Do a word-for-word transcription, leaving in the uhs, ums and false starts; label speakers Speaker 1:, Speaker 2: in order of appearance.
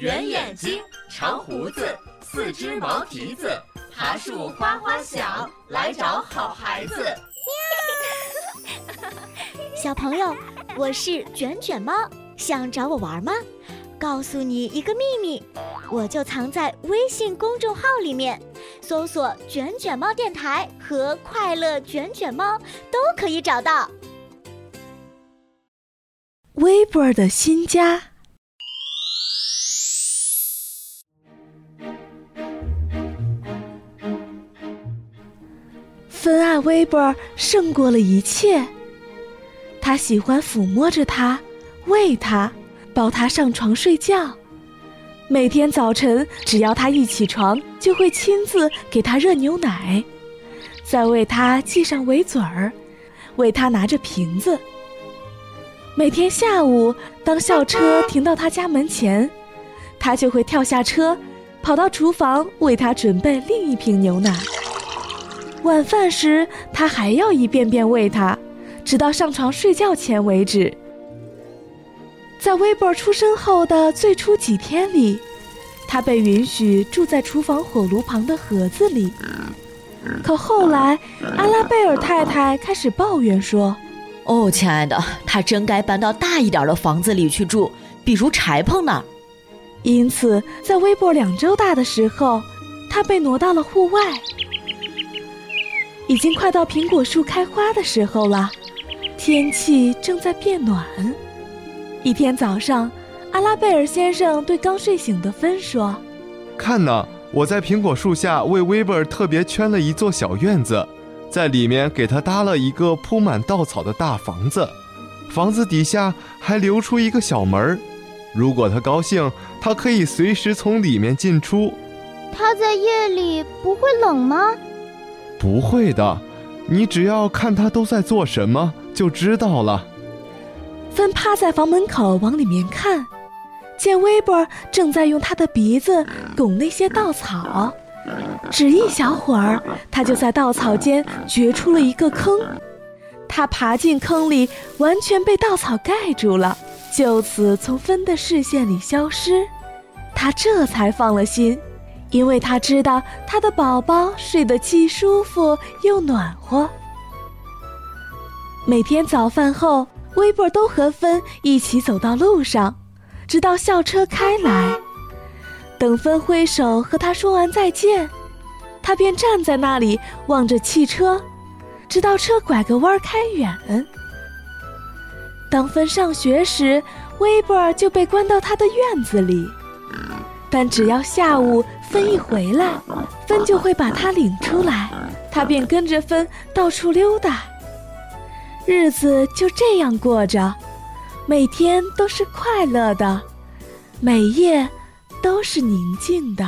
Speaker 1: 圆眼睛，长胡子，四只毛蹄子，爬树花花小，来找好孩子。
Speaker 2: 小朋友，我是卷卷猫，想找我玩吗？告诉你一个秘密，我就藏在微信公众号里面，搜索卷卷猫电台和快乐卷卷猫都可以找到。
Speaker 3: 微波的新家。芬爱微波胜过了一切，他喜欢抚摸着它，喂它，抱它上床睡觉。每天早晨，只要他一起床，就会亲自给他热牛奶，再为他系上围嘴儿，为他拿着瓶子。每天下午，当校车停到他家门前，他就会跳下车，跑到厨房为他准备另一瓶牛奶。晚饭时，他还要一遍遍喂他，直到上床睡觉前为止。在微波出生后的最初几天里，他被允许住在厨房火炉旁的盒子里。可后来，阿拉贝尔太太开始抱怨说：“
Speaker 4: 哦，亲爱的，他真该搬到大一点的房子里去住，比如柴棚那儿。”
Speaker 3: 因此，在微波两周大的时候，他被挪到了户外。已经快到苹果树开花的时候了，天气正在变暖。一天早上，阿拉贝尔先生对刚睡醒的芬说：“
Speaker 5: 看呐，我在苹果树下为威伯尔特别圈了一座小院子，在里面给他搭了一个铺满稻草的大房子，房子底下还留出一个小门，如果他高兴，他可以随时从里面进出。”
Speaker 6: 他在夜里不会冷吗？
Speaker 5: 不会的，你只要看他都在做什么就知道了。
Speaker 3: 芬趴在房门口往里面看，见威伯正在用他的鼻子拱那些稻草，只一小会儿，他就在稻草间掘出了一个坑。他爬进坑里，完全被稻草盖住了，就此从芬的视线里消失。他这才放了心，因为他知道他的宝宝睡得既舒服又暖和。每天早饭后，威伯都和芬一起走到路上，直到校车开来。等芬挥手和他说完再见，他便站在那里望着汽车，直到车拐个弯开远。当芬上学时，威伯就被关到他的院子里，但只要下午芬一回来，芬就会把他领出来，他便跟着芬到处溜达。日子就这样过着，每天都是快乐的，每夜都是宁静的。